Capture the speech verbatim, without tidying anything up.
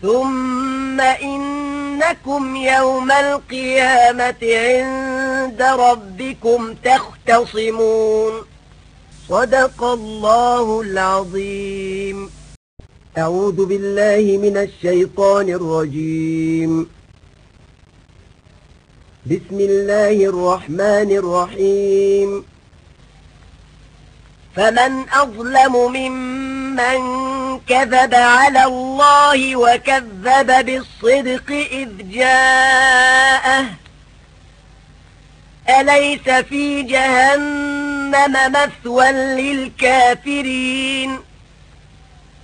ثم إنكم يوم القيامة عند ربكم تختصمون. صدق الله العظيم. أعوذ بالله من الشيطان الرجيم. بسم الله الرحمن الرحيم. فمن أظلم ممن كذب على الله وكذب بالصدق إذ جاءه أليس في جهنم مثوى للكافرين